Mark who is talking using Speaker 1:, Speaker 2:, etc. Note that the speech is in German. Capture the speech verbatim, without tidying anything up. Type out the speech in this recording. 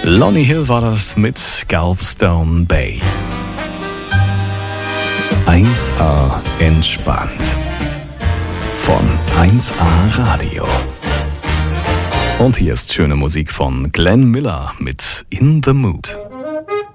Speaker 1: Lonnie Hill war das mit Galveston Bay. eins A entspannt. Von eins A Radio. Und hier ist schöne Musik von Glenn Miller mit In the Mood.